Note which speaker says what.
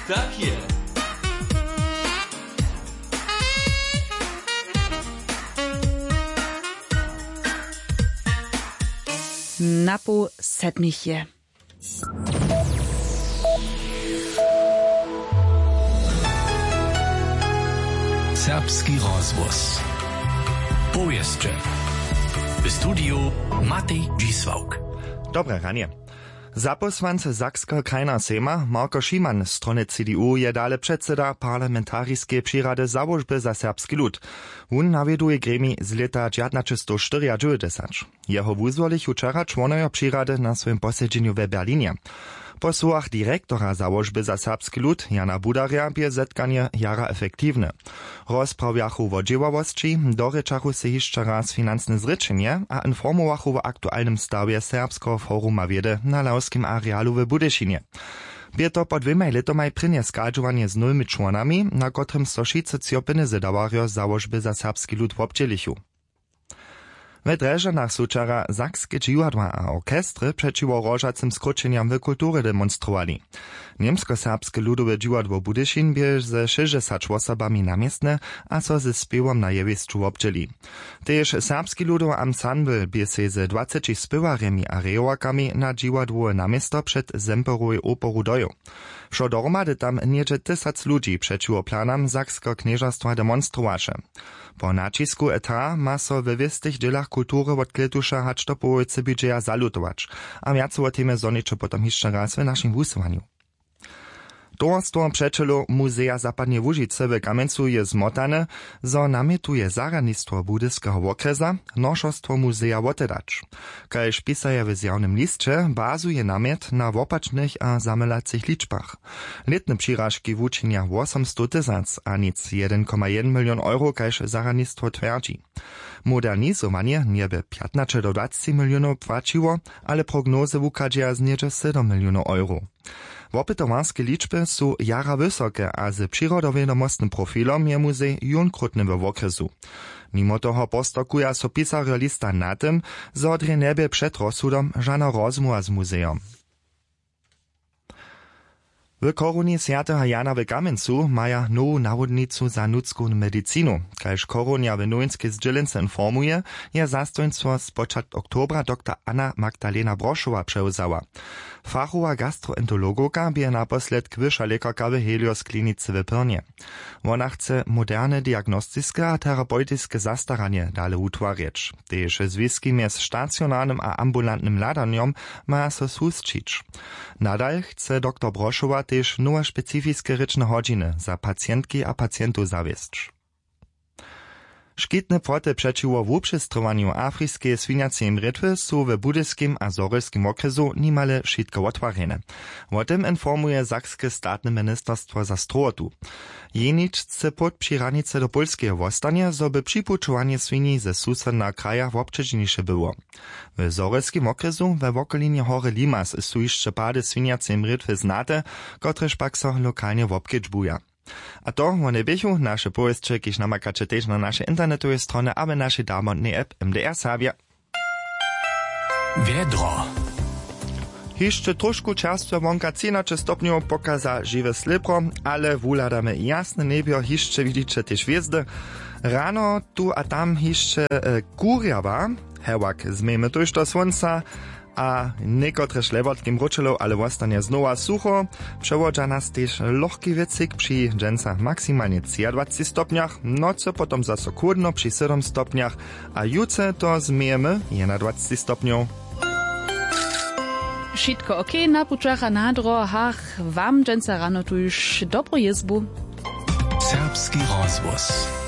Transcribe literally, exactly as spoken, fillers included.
Speaker 1: Tak je.
Speaker 2: Na pół sedmich je.
Speaker 3: Serbski rozvoz. Powieszcze. W studiu Matej Dzisłauk.
Speaker 4: Dobre ranie. Zaposłance Sakskiego krajna Sejma Marko Šiman z strony C D U je dale předseda parlamentarijskiej przyrady założby za serbski lud. On nawieduje gremi z leta tysiąc dziewięćset dziewięćdziesiąt cztery. Jeho wuzwolich wczoraj członojo przyrady na swoim posiedzeniu w Berlinie. Po słowach dyrektora założby za serbski lud Jana Budarja bie zetkanie jara efektywne. Rozprawiachu o dzieławości, doryczachu se jeszcze raz finansne zryczenie, a informowachu o aktualnym stawie Serbskiego Foruma Wiedy na lauskim arealu w Budyszynie. Bie to po dwoma letomaj prynie skadżowanie z nowymi członami, na którym stoszice cjopiny zedawario założby za serbski lud w obdzielichu. We Dreżanach su wczoraj sakskie dziwadła a orkestry przeciwko rożacym skróczeniam w kultury demonstrowali. Niemsko-serbskie ludowe dziwadło Budyszin bie ze sześćdziesięcioma osobami namiestne, a so ze spiewom na jewisczu obdzieli. Tež serbski ludowy ensemble bie se ze dwudziestu spiewarjemi a rejowakami na dziwadło namiesto przed Zemperowej oporu dojo. Wszo dohromady tam niedzie tysac ludzi przeciwko planam Sakskiego knieżastwa demonstrowaše. Po nacisku eta ma so we wistych dzielach kultury od kletusza hacz do połowicy budżeja zalutować, a więcej o tym zoniczę potem jeszcze raz w naszym wysłaniu. Towarstwo przeczelo Muzeja Zapadnie Łužice w Kamencu je zmotane, zo namietuje zaradnictwo budyskiego okresa, noszostwo muzeja wotedać. Kajż pisaje w zjawnym liście, bazuje namiet na wopacznych a zamelacych liczbach. Letne przyrażki wuczynia osiemset tysięcy, a nic jeden przecinek jeden milion euro, kajż zaradnictwo twierdzi. Modernizowanie niebe piętnaście do dwudziestu milionów płaciło, ale prognozy wukadziea zniedzie siedem milionów euro. Wopytowarskie liczby są jara wysokie, a z przyrodowiadomostnym profilom je muzej junkrutny w okresu. Mimo toho postokuja so pisarjo lista na tym, zo dre nebie przed rozsudom żana rozmowa z muzeum. W koronie Świętego Jana w Kamencu maja nową nawodnicu za ludzką medycinu. Kajż koronia w Nowinskiej Zdźelince informuje, je zastojnictwo z początku oktobra doktor Anna Magdalena Broszowa przełzała. Fachowa gastroenterologoka bie naposled wyższa lekarka w Helios klinice w Pyrnie. Ona chce moderne diagnostyczne a terapeutyczne zastaranie dale utwarić. Tež związki między stacjonarnym a ambulantnym ladaniom ma so susčić. Nadal chce doktor Broszowa tež nowe specyficzne ryczne godziny za pacjentki a pacjentów zawiesć. Škitne płoty przeciwko wupřestrowaniu afryjskiej swiniacej mrtwy są w budyskim a zoryskim okresu nimale wszystko otwarene. O tym informuje Sakskie statne ministerstwo za strotu. Jenicz chce pod prziranice do Polskiego wostanie, zoby przypuczowanie swini ze susedna krajach obczeczniejsze było. W zoryskim okresu we okolinie hory Limas są jeszcze pady swiniacej mrtwy znate, kotreż pak so lokalnie wobkedźbuja. A to one bychu nasze powieści, kiż namakacie też na nasze internetowe strony, aby nasze darmodne app M D R Serbia.
Speaker 3: Wiedro.
Speaker 4: Jeszcze troszkę czerstwa wonka trzynaście stopniów pokaza żywe slipro, ale wuladamy jasne niebio, jeszcze widzicie też gwiazdy. Rano tu a tam jeszcze e, kurjawa, hewak zmejmy tuż do słońca, a niekotre szlebotki mručilo, ale ostanie znowa sucho. Przewodzia nas też lohki wiecik przy dżęcach maksymalnie dwadzieścia stopniach, noce potom zaso chłodno przy siedem stopniach, a juce to zmijemy dwadzieścia stopniów.
Speaker 2: Wszystko ok, na puczach a na drohach, wam dżęca rano tu już dobro jezbu.
Speaker 3: Serbski rozvoz.